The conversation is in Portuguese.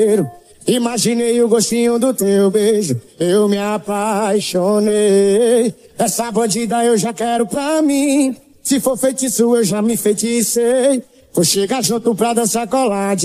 Imaginei o gostinho do teu beijo, eu me apaixonei. Essa bandida eu já quero pra mim. Se for feitiço eu já me feiticei. Vou chegar junto pra dançar coladinho.